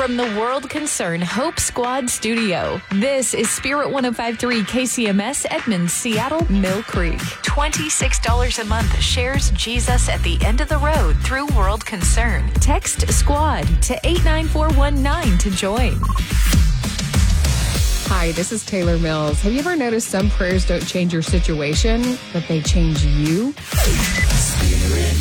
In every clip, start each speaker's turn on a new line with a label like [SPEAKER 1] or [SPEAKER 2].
[SPEAKER 1] from the World Concern Hope Squad studio. This is Spirit 105.3 KCMS, Edmonds, Seattle, Mill Creek. $26 a month shares Jesus at the end of the road through World Concern. Text SQUAD to 89419 to join.
[SPEAKER 2] Hi, this is Taylor Mills. Have you ever noticed some prayers don't change your situation, but they change you?
[SPEAKER 3] Spirit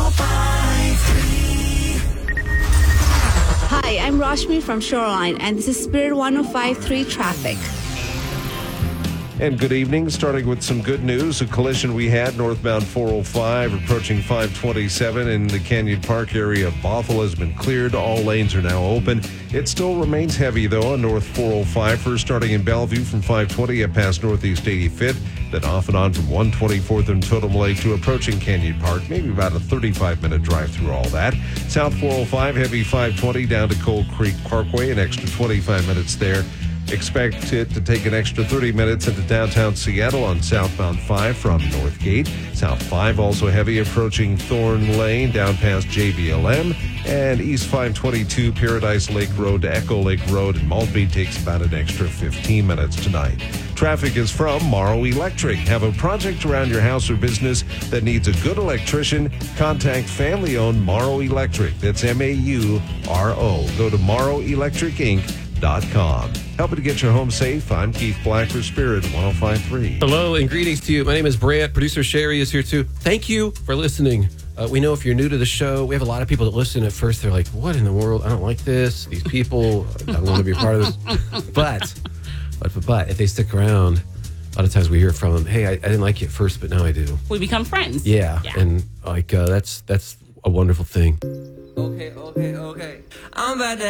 [SPEAKER 3] 105.3.
[SPEAKER 4] Hi, I'm Rashmi from Shoreline, and this is Spirit 105.3 Traffic.
[SPEAKER 5] And good evening. Starting with some good news. A collision we had northbound 405 approaching 527 in the Canyon Park area of Bothell has been cleared. All lanes are now open. It still remains heavy, though, on North 405. First starting in Bellevue from 520 up past Northeast 85th. Then off and on from 124th and Totem Lake to approaching Canyon Park. Maybe about a 35-minute drive through all that. South 405, heavy 520 down to Cold Creek Parkway. An extra 25 minutes there. Expect it to take an extra 30 minutes into downtown Seattle on southbound 5 from Northgate. South 5 also heavy approaching Thorn Lane down past JBLM. And East 522 Paradise Lake Road to Echo Lake Road in Maltby takes about an extra 15 minutes tonight. Traffic is from Morrow Electric. Have a project around your house or business that needs a good electrician? Contact family-owned Morrow Electric. That's M-A-U-R-O. Go to morrowelectricinc.com. Helping to get your home safe. I'm Keith Black for Spirit 105.3.
[SPEAKER 6] Hello and greetings to you. My name is Brant. Producer Sherry is here too. Thank you for listening. We know if you're new to the show, we have a lot of people that listen. At first, they're like, what in the world? I don't like this. These people, I don't want to be a part of this. But if they stick around, a lot of times we hear from them, hey, I didn't like you at first, but now I do.
[SPEAKER 7] We become friends.
[SPEAKER 6] Yeah. And like that's a wonderful thing.
[SPEAKER 3] Okay. I'm about to